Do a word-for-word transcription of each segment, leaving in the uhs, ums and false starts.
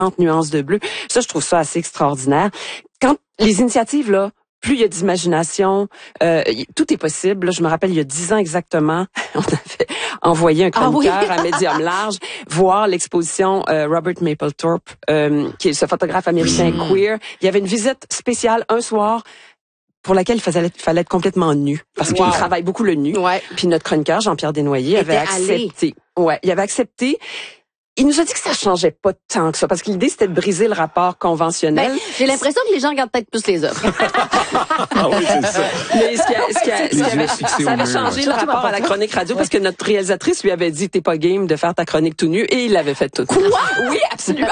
nuances de bleu. Ça, je trouve ça assez extraordinaire. Quand les initiatives, là, plus il y a d'imagination, euh, tout est possible. Là, je me rappelle, il y a dix ans exactement, on avait envoyé un chroniqueur ah oui. à Médium Large voir l'exposition euh, Robert Mapplethorpe, euh, qui est ce photographe américain mmh. queer. Il y avait une visite spéciale un soir pour laquelle il fallait, il fallait être complètement nu, parce wow. qu'il travaille beaucoup le nu. Ouais. Puis notre chroniqueur, Jean-Pierre Desnoyers, avait accepté. Allé. Ouais, il avait accepté. Il nous a dit que ça changeait pas tant que ça, parce que l'idée, c'était de briser le rapport conventionnel. Ben, j'ai l'impression que les gens regardent peut-être plus les œuvres. Ah oui, c'est ça. Mais ce qui a, ce qui a, ce qui avait, ça avait changé le rapport à la chronique radio, parce que notre réalisatrice lui avait dit, t'es pas game de faire ta chronique tout nu, et il l'avait fait tout nu. Quoi? Oui, absolument.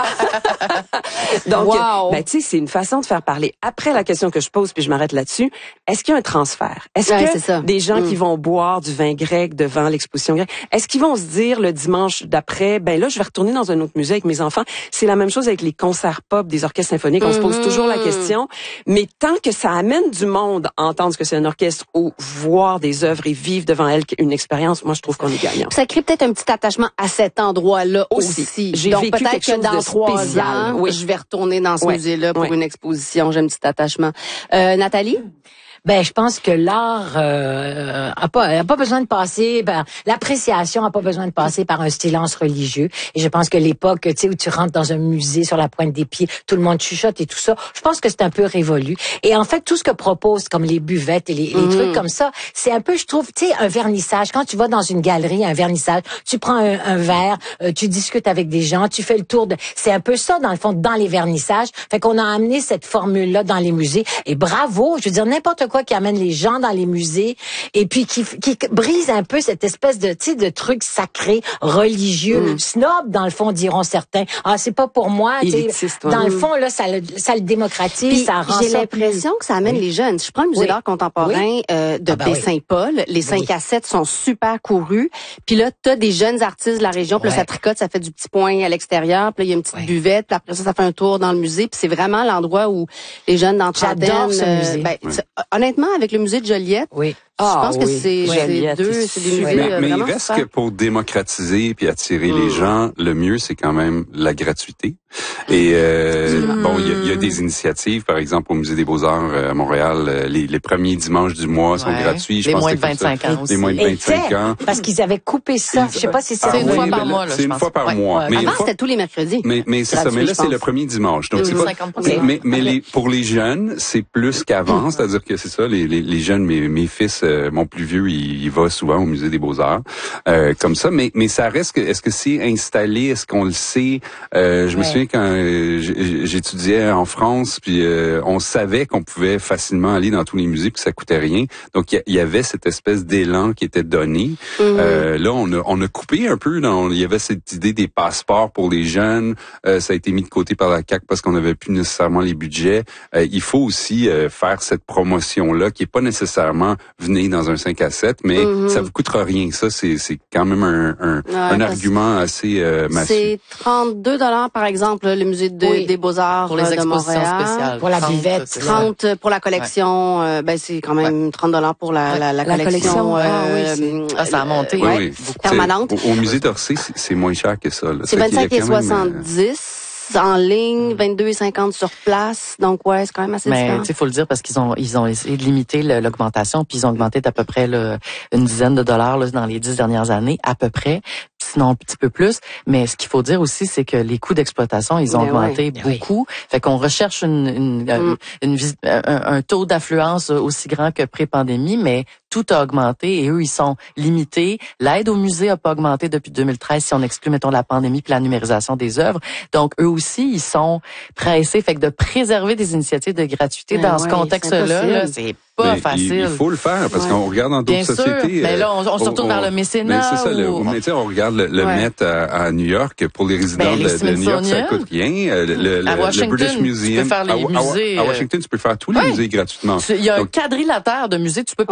Donc, wow. ben, tu sais, c'est une façon de faire parler. Après, la question que je pose, puis je m'arrête là-dessus, est-ce qu'il y a un transfert? Est-ce ouais, que des gens mm. qui vont boire du vin grec devant l'exposition grecque, est-ce qu'ils vont se dire le dimanche d'après, ben là, je vais retourner dans un autre musée avec mes enfants? C'est la même chose avec les concerts pop des orchestres symphoniques. On mm-hmm. se pose toujours la question. Mais tant que ça amène du monde à entendre ce que c'est un orchestre ou voir des œuvres et vivre devant elles une expérience, moi, je trouve qu'on est gagnant. Ça crée peut-être un petit attachement à cet endroit-là aussi. aussi. J'ai Donc, vécu peut-être que dans trois ans, oui. je vais retourner dans ce ouais. musée-là pour ouais. une exposition. J'ai un petit attachement. Euh, Nathalie? Ben, je pense que l'art euh, a pas a pas besoin de passer par l'appréciation a pas besoin de passer par un silence religieux. Et je pense que l'époque, tu sais, où tu rentres dans un musée sur la pointe des pieds, tout le monde chuchote et tout ça, je pense que c'est un peu révolu. Et en fait, tout ce que propose comme les buvettes et les, les mmh. trucs comme ça, c'est un peu, je trouve, tu sais, un vernissage. Quand tu vas dans une galerie, un vernissage, tu prends un, un verre, euh, tu discutes avec des gens, tu fais le tour de. C'est un peu ça dans le fond dans les vernissages. Fait qu'on a amené cette formule-là dans les musées. Et bravo, je veux dire n'importe quoi qui amène les gens dans les musées et puis qui, qui brise un peu cette espèce de, tu sais, de truc sacré, religieux, mmh. snob dans le fond, diront certains. Ah, c'est pas pour moi. Élitiste, dans mmh. le fond, là, ça le, ça le démocratise, puis, ça rend j'ai ça l'impression plus... que ça amène oui. les jeunes. Je prends le musée oui. d'art contemporain oui. euh, de ah ben Baie-Saint-Paul. Oui. Les cinq à sept sont super courus. Puis là, t'as des jeunes artistes de la région. Puis ouais. là, ça tricote, ça fait du petit point à l'extérieur. Puis là, il y a une petite ouais. buvette. Puis après ça, ça fait un tour dans le musée. Puis c'est vraiment l'endroit où les jeunes dans trentaine... J'adore ce musée. Ben, oui. Honnêtement, avec le musée de Joliette, oui. Ah, je pense oui. que c'est, c'est deux, c'est des musées mais, euh, mais vraiment il reste super. que pour démocratiser puis attirer mmh. les gens, le mieux, c'est quand même la gratuité. Et euh, mmh. bon, il y a, y a des initiatives, par exemple, au Musée des Beaux-Arts à Montréal, les, les premiers dimanches du mois ouais. sont gratuits. Je les pense moins que de vingt-cinq ans. Les moins de vingt-cinq ans. Parce qu'ils avaient coupé ça. Je sais pas si c'est... C'est une oui, fois par là, mois, là, C'est une fois par ouais. mois. Ouais. Mais Avant, fois... c'était tous les mercredis. Mais, mais c'est ça. Mais là, c'est le premier dimanche. Donc, mmh. c'est pas... Mais, mais, mais les, pour les jeunes, c'est plus qu'avant. Mmh. C'est-à-dire que c'est ça, les, les, les jeunes, mes, mes fils, euh, mon plus vieux, il, il va souvent au Musée des Beaux-Arts, euh, comme ça. Mais, mais ça reste que, est-ce que c'est installé? Est-ce qu'on le sait? Euh, je ouais. me souviens quand euh, j'étudiais en France, puis euh, on savait qu'on pouvait facilement aller dans tous les musées, puis ça coûtait rien. Donc, il y, y avait cette espèce d'élan qui était donné. Mmh. Euh, là, on a, on a coupé un peu. Il y avait cette idée des passeports pour les jeunes. Euh, ça a été mis de côté par la C A Q parce qu'on n'avait plus nécessairement les budgets. Euh, il faut aussi euh, faire cette promotion-là, qui est pas nécessairement venir dans un cinq à sept, mais mm-hmm. ça vous coûtera rien. Ça, c'est, c'est quand même un, un, ouais, un argument assez euh, massif. C'est trente-deux dollars, par exemple, le musée de, oui. des Beaux-Arts pour les de expositions Montréal. spéciales. Pour la buvette. trente pour la collection. Ouais. Euh, ben, c'est quand même ouais. trente dollars pour la, la, la, la collection. collection euh, ah, oui, ah, ça a monté. Oui, ouais. oui. Permanente. Au, au musée d'Orsay, c'est, c'est moins cher que ça. Là. C'est vingt-cinq et soixante-dix. En ligne, vingt-deux et cinquante sur place. Donc, ouais, c'est quand même assez Mais, différent. tu sais, faut le dire parce qu'ils ont, ils ont essayé de limiter le, l'augmentation, puis ils ont augmenté d'à peu près là, une dizaine de dollars là, dans les dix dernières années, à peu près. Sinon un petit peu plus. Mais ce qu'il faut dire aussi, c'est que les coûts d'exploitation, ils ont mais augmenté ouais. beaucoup. Oui. Fait qu'on recherche une, une, mm. une, une un, un taux d'affluence aussi grand que pré-pandémie, mais tout a augmenté et eux, ils sont limités. L'aide au musée a pas augmenté depuis deux mille treize si on exclut, mettons, la pandémie puis la numérisation des œuvres. Donc, eux aussi, ils sont pressés. Fait que de préserver des initiatives de gratuité mais dans ouais, ce contexte-là, là, c'est pas mais facile. Il, il faut le faire parce ouais. qu'on regarde dans d'autres Bien sociétés. Sûr. Mais là, on, on se retourne vers le mécénat. Mais c'est ça. Le, ou... mais on regarde le, le ouais. Met à, à New York. Pour les résidents ben, les de, de New York, ça coûte rien. Le, à le, Washington, le British Museum, tu peux faire les à, musées. À, à Washington, tu peux faire tous les ouais. musées gratuitement. Il y a Donc, un quadrilatère de musées. Tu peux passer ouais. des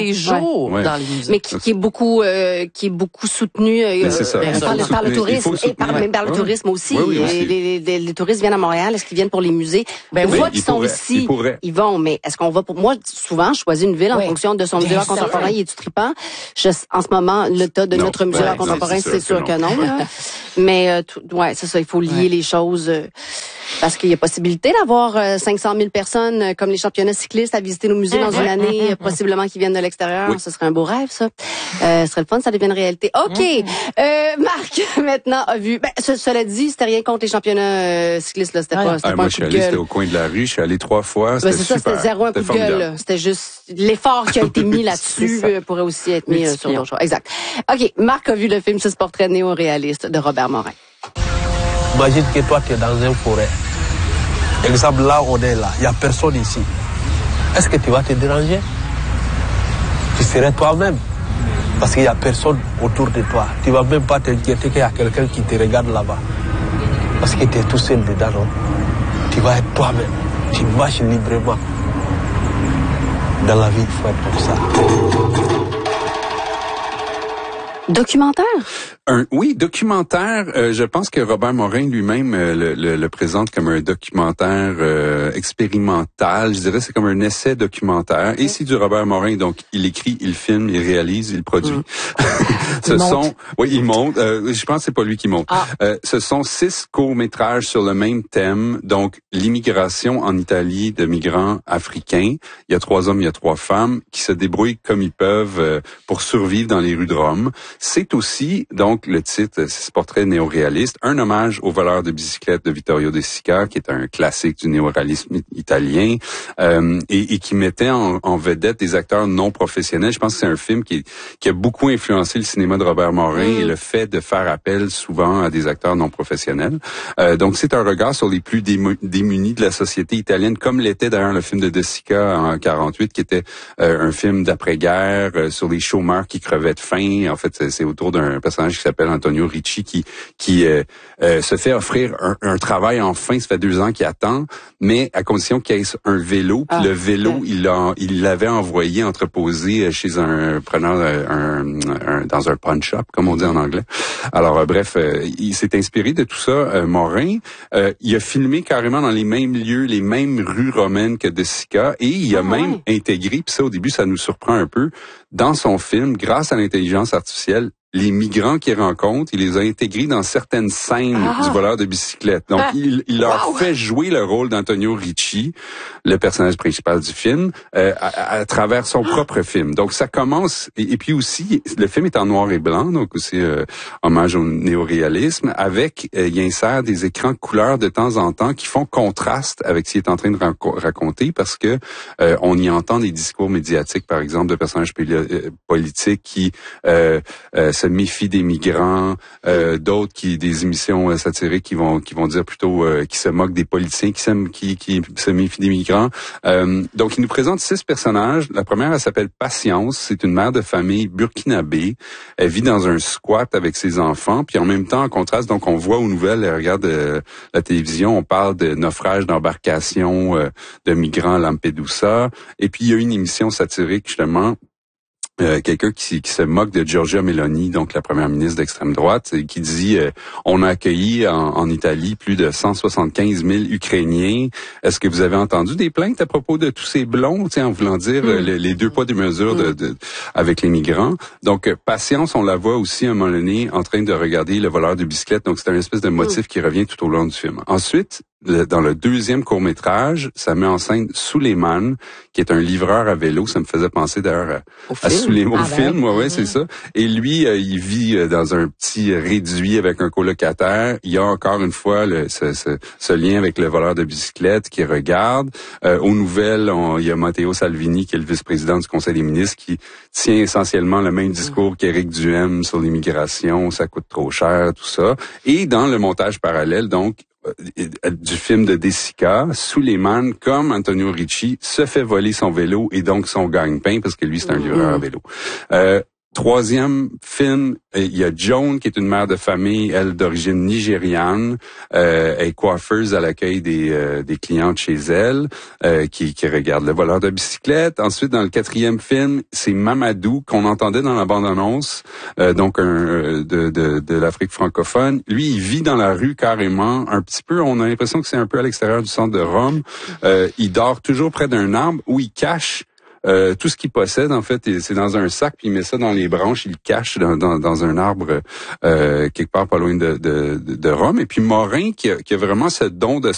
les jours ouais. dans les musées. Mais qui, qui est beaucoup, euh, qui est beaucoup soutenu euh, c'est ça. euh, par, le, par le tourisme et par, même par le ouais. tourisme aussi. Oui, oui, aussi. Les, les, les touristes viennent à Montréal. Est-ce qu'ils viennent pour les musées? Ben une oui, fois qu'ils sont ici, ils, ils vont. Mais est-ce qu'on va pour moi souvent je choisis une ville oui. en fonction de son musée d'art contemporain. Il est-tu trippant? Je, en ce moment, l'état de non, notre musée d'art contemporain, c'est, c'est sûr que non. Que non là. Mais euh, tout, ouais, c'est ça. Il faut lier ouais. les choses. Euh, Parce qu'il y a possibilité d'avoir euh, cinq cent mille personnes euh, comme les championnats cyclistes à visiter nos musées mmh, dans mmh, une année, mmh, possiblement qui viennent de l'extérieur. Oui. Ce serait un beau rêve, ça. Euh, ce serait le fun, ça devienne réalité. OK. Mmh. Euh, Marc, maintenant, a vu... Ben, ce, cela dit, c'était rien contre les championnats euh, cyclistes. Là. C'était ah, pas, c'était ah, pas moi, un je coup suis de gueule. C'était au coin de la rue. Je suis allé trois fois. C'était ben, c'est super. ça, c'était zéro un coup de gueule. C'était juste... L'effort qui a été mis là-dessus euh, pourrait aussi être mis euh, sur d'autres choses. Exact. OK. Marc a vu le film Six portraits néo-réalistes de Robert Morin. Imagine que toi, tu es dans une forêt. Exemple, là, on est là. Il n'y a personne ici. Est-ce que tu vas te déranger? Tu serais toi-même. Parce qu'il n'y a personne autour de toi. Tu ne vas même pas t'inquiéter qu'il y a quelqu'un qui te regarde là-bas. Parce que tu es tout seul dedans, non? Tu vas être toi-même. Tu marches librement. Dans la vie, il faut être comme ça. Documentaire? Un, oui, documentaire. Euh, je pense que Robert Morin lui-même euh, le, le, le présente comme un documentaire euh, expérimental. Je dirais c'est comme un essai documentaire. Et c'est du Robert Morin, donc il écrit, il filme, il réalise, il produit. Mm. Ce il sont, monte. oui, il monte. Euh, je pense que c'est pas lui qui monte. Ah. Euh, ce sont six courts-métrages sur le même thème. Donc l'immigration en Italie de migrants africains. Il y a trois hommes, il y a trois femmes qui se débrouillent comme ils peuvent euh, pour survivre dans les rues de Rome. C'est aussi, donc, le titre, c'est Portrait néo-réaliste, un hommage au voleur de bicyclette de Vittorio De Sica, qui est un classique du néo-réalisme italien, euh, et, et qui mettait en, en vedette des acteurs non professionnels. Je pense que c'est un film qui, qui a beaucoup influencé le cinéma de Robert Morin mmh. et le fait de faire appel souvent à des acteurs non professionnels. Euh, donc, c'est un regard sur les plus dému- démunis de la société italienne, comme l'était d'ailleurs le film de De Sica en quarante-huit, qui était euh, un film d'après-guerre euh, sur les chômeurs qui crevaient de faim. En fait, c'est, c'est autour d'un personnage qui s'appelle Antonio Ricci qui qui euh, euh, se fait offrir un, un travail enfin. Ça fait deux ans qu'il attend, mais à condition qu'il ait un vélo. Puis ah, le vélo, ouais. il l'a il l'avait envoyé entreposé chez un preneur un, un, dans un pawn shop, comme on dit en anglais. Alors euh, bref, euh, il s'est inspiré de tout ça. Euh, Morin, euh, il a filmé carrément dans les mêmes lieux, les mêmes rues romaines que De Sica, et il a ah, même ouais. intégré. Puis ça, au début, ça nous surprend un peu. Dans son film, grâce à l'intelligence artificielle, les migrants qu'il rencontre, il les a intégrés dans certaines scènes ah. du voleur de bicyclette. Donc, ah. il, il leur wow. fait jouer le rôle d'Antonio Ricci, le personnage principal du film, euh, à, à travers son ah. propre film. Donc, ça commence... Et, et puis aussi, le film est en noir et blanc, donc aussi euh, hommage au néoréalisme, avec, euh, il insère des écrans couleurs de temps en temps qui font contraste avec ce qu'il est en train de rac- raconter, parce que euh, on y entend des discours médiatiques, par exemple, de personnages poli- euh, politiques qui... Euh, euh, se méfient des migrants, euh, d'autres qui des émissions euh, satiriques qui vont qui vont dire plutôt euh, qui se moquent des politiciens, qui se qui, qui se méfient des migrants. Euh, donc il nous présente six personnages. La première, elle s'appelle Patience. C'est une mère de famille burkinabé. Elle vit dans un squat avec ses enfants. Puis en même temps, en contraste, donc on voit aux nouvelles, elle regarde euh, la télévision, on parle de naufrage d'embarcation euh, de migrants à Lampedusa. Et puis il y a une émission satirique justement. Euh, quelqu'un qui, qui se moque de Giorgia Meloni, donc la première ministre d'extrême droite, et qui dit euh, on a accueilli en, en Italie plus de cent soixante-quinze mille Ukrainiens. Est-ce que vous avez entendu des plaintes à propos de tous ces blonds, en voulant dire euh, les, les deux poids deux mesures de, de, avec les migrants? Donc, euh, Patience, on la voit aussi à un moment donné en train de regarder le voleur de bicyclette. Donc, c'est un espèce de motif qui revient tout au long du film. Ensuite, Le, dans le deuxième court-métrage, ça met en scène Suleiman, qui est un livreur à vélo. Ça me faisait penser d'ailleurs à, à Suleiman, au ah film. Ben. Ouais, ouais, mm-hmm. c'est ça. Et lui, euh, il vit euh, dans un petit réduit avec un colocataire. Il y a encore une fois le, ce, ce, ce lien avec le voleur de bicyclette qui regarde. Euh, aux nouvelles, on, il y a Matteo Salvini, qui est le vice-président du Conseil des ministres, qui tient essentiellement le même discours mm-hmm. qu'Éric Duhem sur l'immigration. Ça coûte trop cher, tout ça. Et dans le montage parallèle, donc, du film de De Sica, Suleiman, comme Antonio Ricci, se fait voler son vélo et donc son gagne-pain, parce que lui, c'est un livreur à vélo. Euh, Troisième film, il y a Joan qui est une mère de famille, elle d'origine nigériane, euh, elle est coiffeuse à l'accueil des euh, des clientes chez elle, euh, qui qui regarde le voleur de bicyclette. Ensuite, dans le quatrième film, c'est Mamadou qu'on entendait dans la bande-annonce, euh, donc un de de de l'Afrique francophone. Lui, il vit dans la rue carrément, un petit peu. On a l'impression que c'est un peu à l'extérieur du centre de Rome. Euh, il dort toujours près d'un arbre où il cache Euh, tout ce qu'il possède, en fait, c'est dans un sac, puis il met ça dans les branches, il le cache dans, dans, dans un arbre euh, quelque part pas loin de, de, de Rome. Et puis Morin, qui a, qui a vraiment ce don de